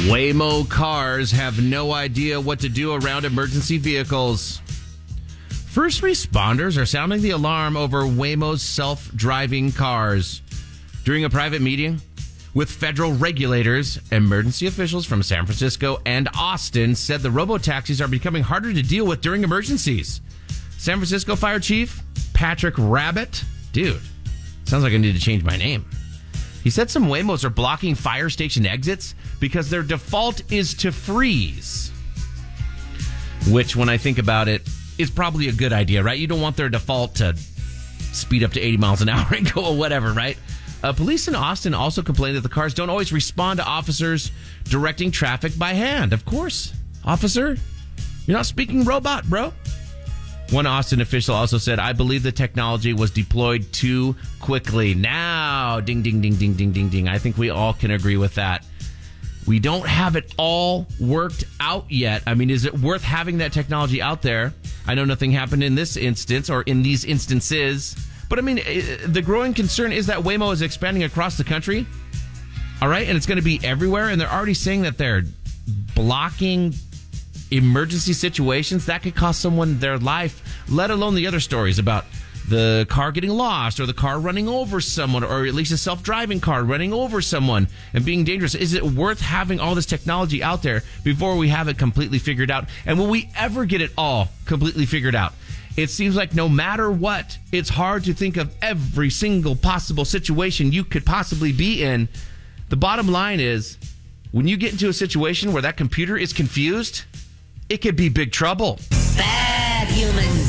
Waymo cars have no idea what to do around emergency vehicles. First responders are sounding the alarm over Waymo's self-driving cars. During a private meeting with federal regulators, emergency officials from San Francisco and Austin said the robotaxis are becoming harder to deal with during emergencies. San Francisco Fire Chief Patrick Rabbit, dude, sounds like I need to change my name. He said some Waymos are blocking fire station exits because their default is to freeze. Which, when I think about it, is probably a good idea, right? You don't want their default to speed up to 80 miles an hour and go whatever, right? Police in Austin also complained that the cars don't always respond to officers directing traffic by hand. Of course, officer, you're not speaking robot, bro. One Austin official also said, I believe the technology was deployed too quickly. Now, ding, ding, ding, ding, ding, ding, ding. I think we all can agree with that. We don't have it all worked out yet. I mean, is it worth having that technology out there? I know nothing happened in this instance or in these instances. But I mean, the growing concern is that Waymo is expanding across the country. All right. And it's going to be everywhere. And they're already saying that they're blocking emergency situations that could cost someone their life, let alone the other stories about the car getting lost or the car running over someone, or at least a self-driving car running over someone and being dangerous. Is it worth having all this technology out there before we have it completely figured out? And will we ever get it all completely figured out? It seems like no matter what, it's hard to think of every single possible situation you could possibly be in. The bottom line is, when you get into a situation where that computer is confused, it could be big trouble. Bad humans.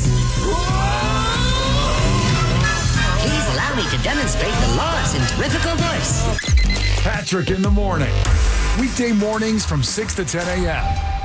Please allow me to demonstrate the law of centrifugal force. Patrick in the morning. Weekday mornings from 6 to 10 a.m.